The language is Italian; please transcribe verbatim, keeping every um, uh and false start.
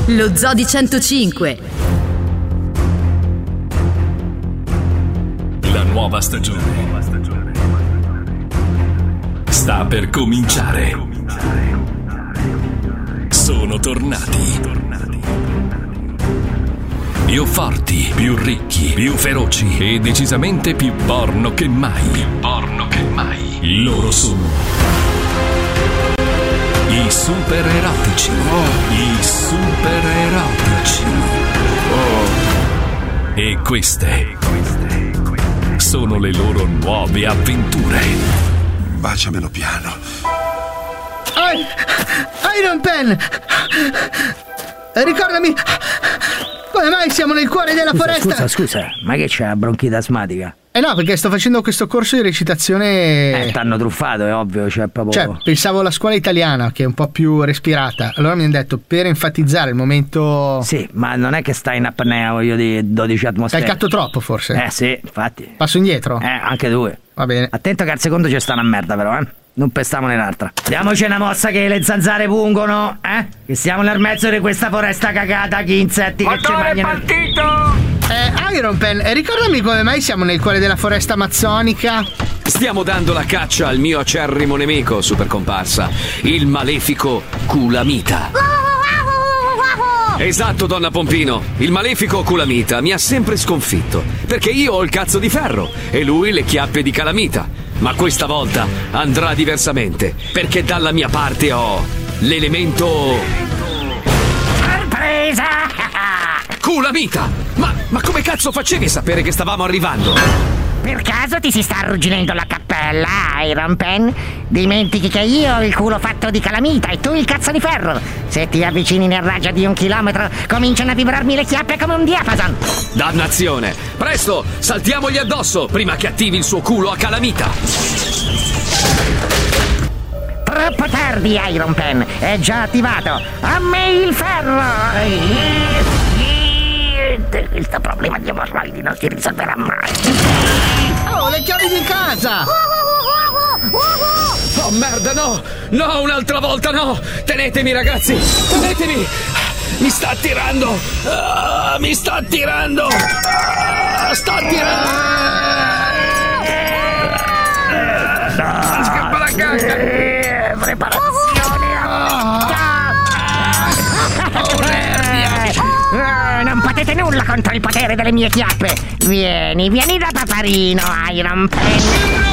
Lo Zoo di centocinque. La nuova stagione sta per cominciare. Sono tornati. Più forti, più ricchi, più feroci e decisamente più porno che mai. Più porno che mai. Loro sono i super erotici. Oh. I super erotici. Oh. E queste sono le loro nuove avventure. Baciamelo piano. I- Iron Pen! Ricordami, come mai siamo nel cuore della scusa, foresta? Scusa, scusa, ma che c'è la bronchite asmatica? Eh no, perché sto facendo questo corso di recitazione. Eh, t'hanno truffato, è ovvio, cioè proprio. Cioè, pensavo alla scuola italiana, che è un po' più respirata. Allora mi hanno detto, per enfatizzare il momento. Sì, ma non è che stai in apnea, voglio dire, dodici atmosfere. Calcato troppo, forse. Eh sì, infatti. Passo indietro? Eh, anche due. Va bene. Attento che al secondo c'è sta una merda però, eh. Non pestiamo nell'altra. Diamoci una mossa che le zanzare pungono, eh? Che siamo nel mezzo di questa foresta cagata, chi insetti che ci mangiano. partito! Eh, Iron Pen, eh, ricordami come mai siamo nel cuore della foresta amazzonica? Stiamo dando la caccia al mio acerrimo nemico, super comparsa, il malefico Kulamita. Esatto, donna Pompino, il malefico Kulamita mi ha sempre sconfitto, perché io ho il cazzo di ferro e lui le chiappe di calamita. Ma questa volta andrà diversamente, perché dalla mia parte ho l'elemento Sorpresa! Kulamita! Ma, ma come cazzo facevi a sapere che stavamo arrivando? Per caso ti si sta arrugginendo la cappella, Iron Pen? Dimentichi che io ho il culo fatto di calamita e tu il cazzo di ferro. Se ti avvicini nel raggio di un chilometro, cominciano a vibrarmi le chiappe come un diapason. Dannazione! Presto, saltiamogli addosso prima che attivi il suo culo a calamita. Troppo tardi, Iron Pen, è già attivato. A me il ferro! Questo problema di emorroidi non si risolverà mai. Oh, le chiavi di casa! Oh merda, no! No, un'altra volta no! Tenetemi, ragazzi! Tenetemi! Mi sta attirando! Uh, mi sta attirando! Uh, sta attirando! Uh, scappa la cacca! Preparazione! Oh, nervia! Uh, non potete nulla contro il potere delle mie chiappe! Vieni, vieni da paparino, Iron Pen!